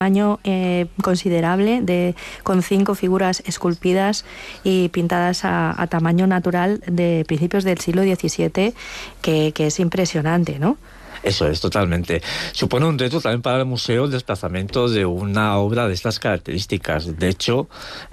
tamaño considerable, con 5 figuras esculpidas y pintadas a tamaño natural de principios del siglo XVII, que es impresionante, ¿no? Eso es, totalmente. Supone un reto también para el museo el desplazamiento de una obra de estas características. De hecho,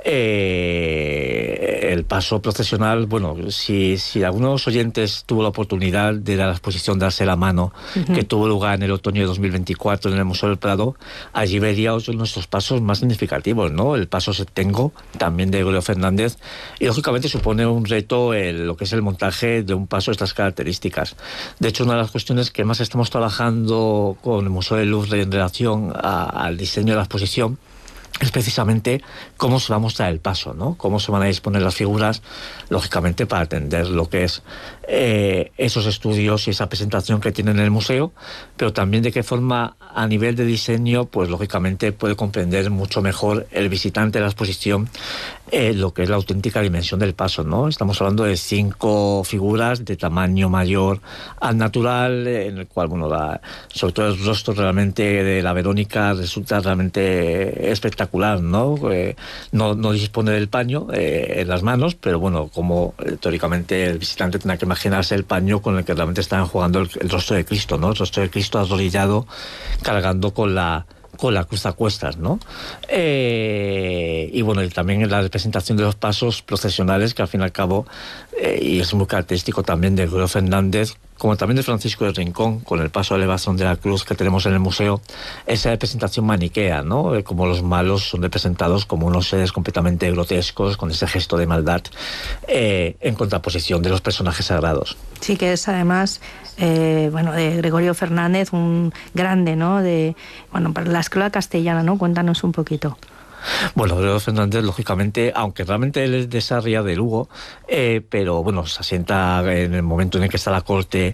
el paso procesional, bueno, si algunos oyentes tuvo la oportunidad de ir a la exposición Darse la mano, que tuvo lugar en el otoño de 2024 en el Museo del Prado, allí vería otro de nuestros pasos más significativos, ¿no? El paso Septengo, también de Gregorio Fernández, y lógicamente supone un reto lo que es el montaje de un paso de estas características. De hecho, una de las cuestiones que más estamos trabajando con el Museo del Louvre en relación al diseño de la exposición es precisamente cómo se va a mostrar el paso, ¿no? Cómo se van a disponer las figuras, lógicamente para atender lo que es esos estudios y esa presentación que tiene en el museo, pero también de qué forma a nivel de diseño, pues lógicamente puede comprender mucho mejor el visitante de la exposición lo que es la auténtica dimensión del paso, ¿no? Estamos hablando de 5 figuras de tamaño mayor al natural, en el cual, bueno, sobre todo el rostro realmente de la Verónica resulta realmente espectacular, ¿no? No dispone del paño en las manos, pero bueno, como teóricamente el visitante tendrá que imaginarse el paño con el que realmente están jugando el rostro de Cristo, ¿no? El rostro de Cristo arrodillado, cargando con la cruz a cuestas, ¿no? Y bueno, y también en la representación de los pasos procesionales, que al fin y al cabo, y es muy característico también de Gregorio Fernández, como también de Francisco de Rincón, con el paso de elevación de la cruz que tenemos en el museo, esa representación maniquea, ¿no? Como los malos son representados como unos seres completamente grotescos, con ese gesto de maldad, en contraposición de los personajes sagrados. Sí, que es además, de Gregorio Fernández, un grande, ¿no? Para la escuela castellana, ¿no? Cuéntanos un poquito. Bueno, Gregorio Fernández, lógicamente, aunque realmente él es de Sarria de Lugo, pero bueno, se asienta en el momento en el que está la corte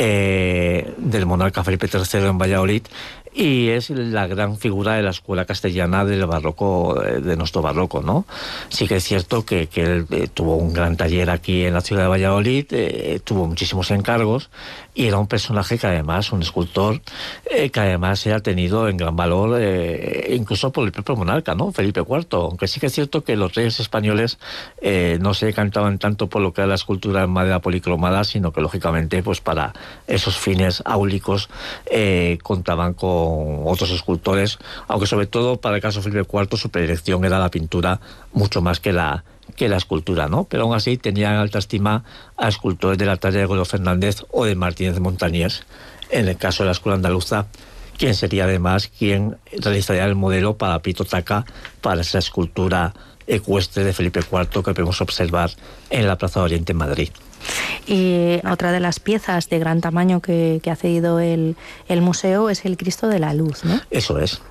del monarca Felipe III en Valladolid, y es la gran figura de la escuela castellana del barroco, de nuestro barroco, ¿no? Sí que es cierto que él tuvo un gran taller aquí en la ciudad de Valladolid, tuvo muchísimos encargos, y era un personaje que además, un escultor, que además era tenido en gran valor, incluso por el propio monarca, ¿no? Felipe IV, aunque sí que es cierto que los reyes españoles no se decantaban tanto por lo que era la escultura en madera policromada, sino que lógicamente, pues para esos fines áulicos contaban con otros escultores, aunque sobre todo para el caso de Felipe IV su predilección era la pintura mucho más que la escultura, ¿no? Pero aún así tenía en alta estima a escultores de la talla de Gregorio Fernández o de Martínez de Montañés, en el caso de la escuela andaluza, quien sería además quien realizaría el modelo para Pito Taca, para esa escultura ecuestre de Felipe IV que podemos observar en la Plaza de Oriente en Madrid. Y otra de las piezas de gran tamaño que ha cedido el museo es el Cristo de la Luz, ¿no? Eso es.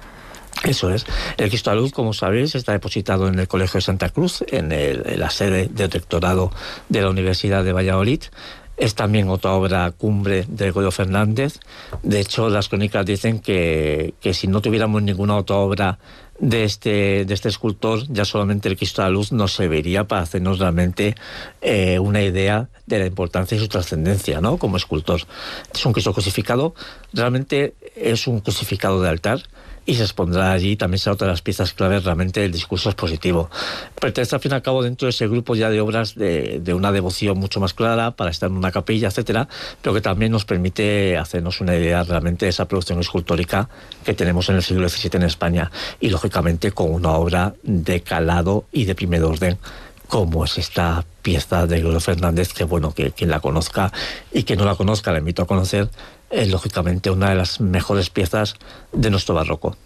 El Cristo de la Luz, como sabéis, está depositado en el Colegio de Santa Cruz, en la sede del rectorado de la Universidad de Valladolid. Es también otra obra cumbre de Gregorio Fernández. De hecho, las crónicas dicen que si no tuviéramos ninguna otra obra de este escultor, ya solamente el Cristo de la Luz nos serviría para hacernos realmente una idea de la importancia y su trascendencia, ¿no? Como escultor. Es un Cristo crucificado, realmente es un crucificado de altar, y se expondrá allí, también será otra de las piezas claves realmente del discurso expositivo. Pertenece al fin y al cabo dentro de ese grupo ya de obras de una devoción mucho más clara, para estar en una capilla, etcétera, pero que también nos permite hacernos una idea realmente de esa producción escultórica que tenemos en el siglo XVII en España, y lógicamente con una obra de calado y de primer orden, como es esta pieza de Gregorio Fernández, que bueno, que quien la conozca y quien no la conozca, la invito a conocer. Es lógicamente una de las mejores piezas de nuestro barroco.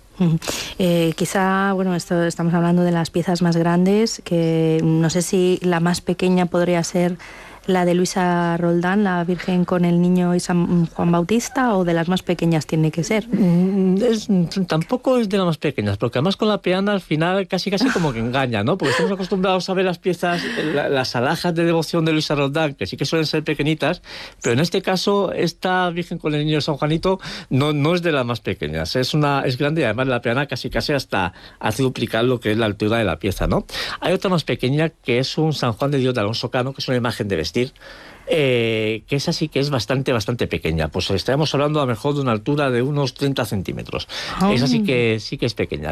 Quizá, estamos hablando de las piezas más grandes, que no sé si la más pequeña podría ser la de Luisa Roldán, la Virgen con el Niño y San Juan Bautista, o de las más pequeñas tiene que ser. Tampoco es de las más pequeñas, porque además con la peana al final casi como que engaña, ¿no? Porque estamos acostumbrados a ver las piezas, las alhajas de devoción de Luisa Roldán, que sí que suelen ser pequeñitas, pero en este caso esta Virgen con el Niño de San Juanito no es de las más pequeñas, es grande, y además la peana casi hasta hace duplicar lo que es la altura de la pieza, ¿no? Hay otra más pequeña que es un San Juan de Dios de Alonso Cano, que es una imagen de vestir, que esa sí que es bastante pequeña. Pues estaremos hablando a lo mejor de una altura de unos 30 centímetros. Esa sí que es pequeña.